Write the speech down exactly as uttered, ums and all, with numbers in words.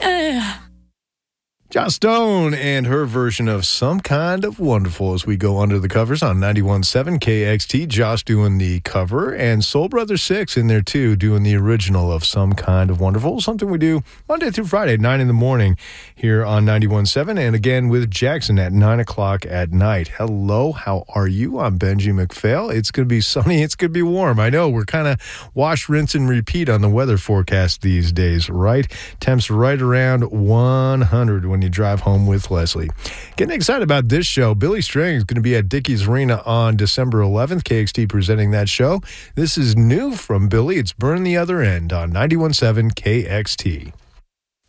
uh. Joss Stone and her version of Some Kind of Wonderful as we go under the covers on ninety-one point seven K X T. Josh doing the cover and Soul Brother six in there too, doing the original of Some Kind of Wonderful, something we do Monday through Friday, nine in the morning here on ninety-one point seven, and again with Jackson at nine o'clock at night. Hello, how are you? I'm Benji McPhail. It's going to be sunny. It's going to be warm. I know we're kind of wash, rinse, and repeat on the weather forecast these days, right? Temps right around one hundred when you drive home with Leslie. Getting excited about this show. Billy Strings is going to be at Dickies Arena on December eleventh. K X T presenting that show. This is new from Billy. It's Burn the Other End on ninety-one point seven K X T.